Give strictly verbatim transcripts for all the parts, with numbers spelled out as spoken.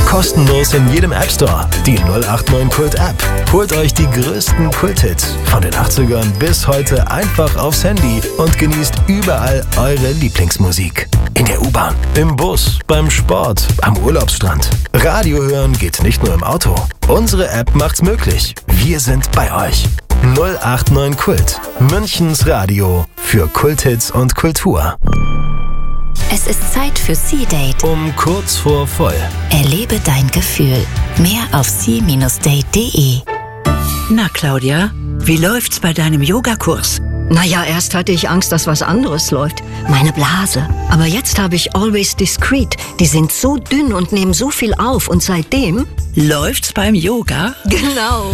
Kostenlos in jedem App Store. Die null acht neun Kult App. Holt euch die größten Kulthits von den achtzigern bis heute einfach aufs Handy und genießt überall eure Lieblingsmusik. In der U-Bahn, im Bus, beim Sport, am Urlaubsstrand. Radio hören geht nicht nur im Auto. Unsere App macht's möglich. Wir sind bei euch. null acht neun Kult. Münchens Radio für Kulthits und Kultur. Es ist Zeit für C-Date. Um kurz vor voll. Erlebe dein Gefühl. Mehr auf c Bindestrich date punkt de. Na, Claudia, wie läuft's bei deinem Yogakurs? Naja, erst hatte ich Angst, dass was anderes läuft. Meine Blase. Aber jetzt habe ich Always Discreet. Die sind so dünn und nehmen so viel auf. Und seitdem... Läuft's beim Yoga? Genau.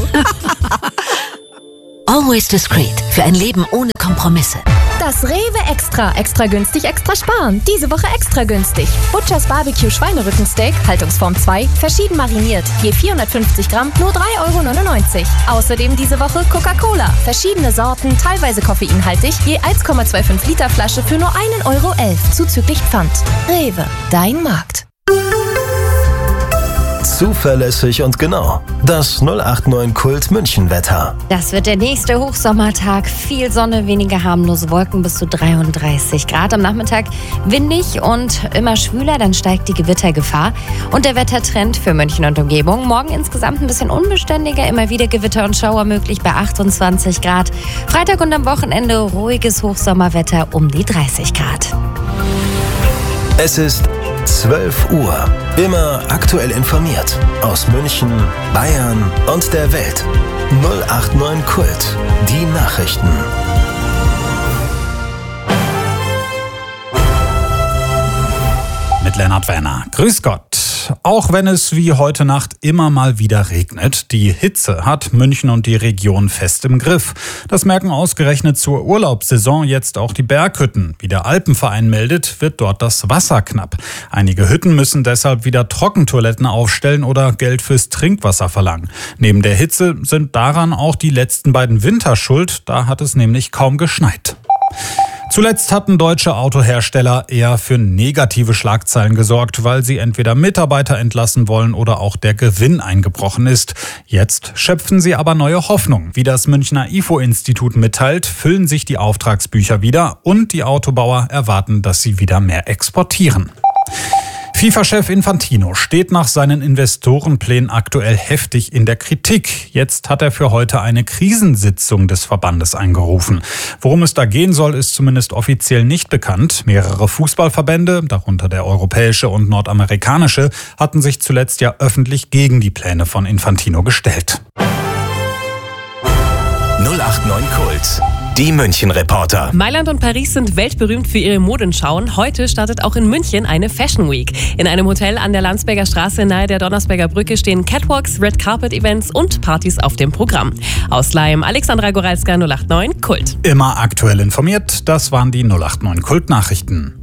Always Discreet. Für ein Leben ohne Kompromisse. Das Rewe Extra. Extra günstig, extra sparen. Diese Woche extra günstig. Butchers Barbecue Schweinerückensteak, Haltungsform zwei, verschieden mariniert. Je vierhundertfünfzig Gramm, nur drei Euro neunundneunzig. Außerdem diese Woche Coca-Cola. Verschiedene Sorten, teilweise koffeinhaltig. Je eins Komma fünfundzwanzig Liter Flasche für nur ein Euro elf. Zuzüglich Pfand. Rewe, dein Markt. Zuverlässig und genau. Das null acht neun Kult München Wetter. Das wird der nächste Hochsommertag. Viel Sonne, weniger harmlose Wolken bis zu dreiunddreißig Grad. Am Nachmittag windig und immer schwüler, dann steigt die Gewittergefahr. Und der Wettertrend für München und Umgebung. Morgen insgesamt ein bisschen unbeständiger, immer wieder Gewitter und Schauer möglich bei achtundzwanzig Grad. Freitag und am Wochenende ruhiges Hochsommerwetter um die dreißig Grad. Es ist zwölf Uhr. Immer aktuell informiert. Aus München, Bayern und der Welt. null acht neun Kult. Die Nachrichten. Mit Lennart Werner. Grüß Gott. Auch wenn es wie heute Nacht immer mal wieder regnet, die Hitze hat München und die Region fest im Griff. Das merken ausgerechnet zur Urlaubssaison jetzt auch die Berghütten. Wie der Alpenverein meldet, wird dort das Wasser knapp. Einige Hütten müssen deshalb wieder Trockentoiletten aufstellen oder Geld fürs Trinkwasser verlangen. Neben der Hitze sind daran auch die letzten beiden Winter schuld. Da hat es nämlich kaum geschneit. Zuletzt hatten deutsche Autohersteller eher für negative Schlagzeilen gesorgt, weil sie entweder Mitarbeiter entlassen wollen oder auch der Gewinn eingebrochen ist. Jetzt schöpfen sie aber neue Hoffnung. Wie das Münchner I F O-Institut mitteilt, füllen sich die Auftragsbücher wieder und die Autobauer erwarten, dass sie wieder mehr exportieren. FIFA-Chef Infantino steht nach seinen Investorenplänen aktuell heftig in der Kritik. Jetzt hat er für heute eine Krisensitzung des Verbandes eingerufen. Worum es da gehen soll, ist zumindest offiziell nicht bekannt. Mehrere Fußballverbände, darunter der europäische und nordamerikanische, hatten sich zuletzt ja öffentlich gegen die Pläne von Infantino gestellt. null acht neun Kult. Die München-Reporter. Mailand und Paris sind weltberühmt für ihre Modenschauen. Heute startet auch in München eine Fashion Week. In einem Hotel an der Landsberger Straße nahe der Donnersberger Brücke stehen Catwalks, Red Carpet Events und Partys auf dem Programm. Aus Leim, Alexandra Goralska, null acht neun Kult. Immer aktuell informiert, das waren die null acht neun Kult-Nachrichten.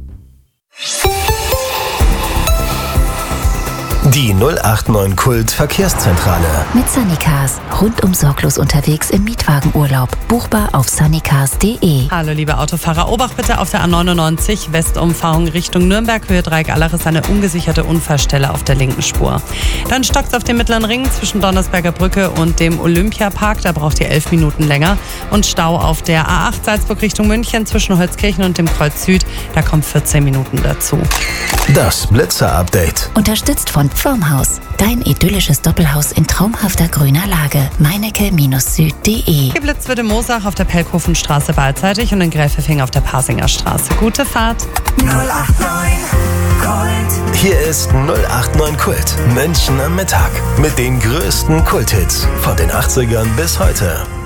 Die null acht neun Kult Verkehrszentrale. Mit Sunnycars. Rundum sorglos unterwegs im Mietwagenurlaub. Buchbar auf sunnycars punkt de. Hallo liebe Autofahrer, Obacht bitte auf der A neunundneunzig, Westumfahrung Richtung Nürnberg, Höhe Dreieck-Allach ist eine ungesicherte Unfallstelle auf der linken Spur. Dann stockt auf dem Mittleren Ring zwischen Donnersberger Brücke und dem Olympiapark, da braucht ihr elf Minuten länger. Und Stau auf der A acht Salzburg Richtung München zwischen Holzkirchen und dem Kreuz Süd, da kommen vierzehn Minuten dazu. Das Blitzer-Update. Unterstützt von Pflumhaus. Dein idyllisches Doppelhaus in traumhafter grüner Lage. meinecke Süd punkt de. Geblitzt wird in Moosach auf der Pelkhofenstraße beidseitig und in Gräfelfing auf der Pasinger Straße. Gute Fahrt. null acht neun Kult. Hier ist null acht neun Kult. München am Mittag. Mit den größten Kulthits von den achtzigern bis heute.